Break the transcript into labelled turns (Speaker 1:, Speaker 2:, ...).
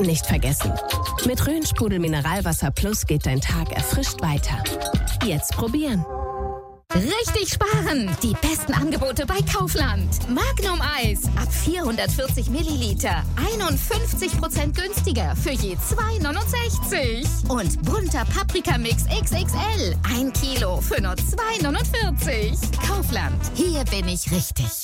Speaker 1: Nicht vergessen. Mit Rhön-Sprudel Mineralwasser Plus geht dein Tag erfrischt weiter. Jetzt probieren.
Speaker 2: Richtig sparen! Die besten Angebote bei Kaufland. Magnum Eis ab 440 Milliliter. 51% günstiger für je 2,69. Und bunter Paprikamix XXL. 1 Kilo für nur 2,49. Kaufland. Hier bin ich richtig.